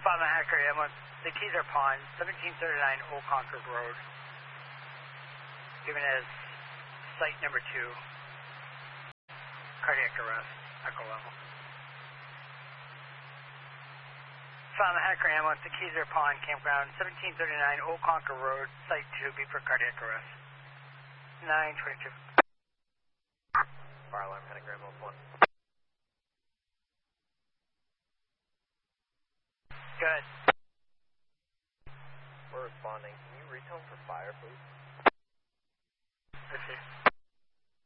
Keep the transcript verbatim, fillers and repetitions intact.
Father Hacker, ambulance, the Teaser Pond, seventeen thirty-nine Old Concord Road. Given as site number two. Cardiac arrest, echo level. Father Hacker, ambulance, the Teaser Pond, campground, seventeen thirty-nine Old Concord Road, site two, be for cardiac arrest. nine twenty-two. Fire alarm, pentagram of one. Good. We're responding. Can you retone for fire, please? Let's see.